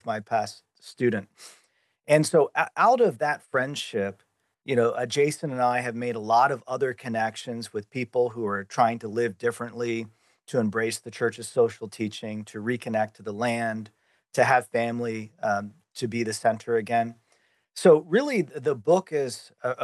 my past student. And so out of that friendship, Jason and I have made a lot of other connections with people who are trying to live differently, to embrace the church's social teaching, to reconnect to the land, to have family, to be the center again. So really, the book is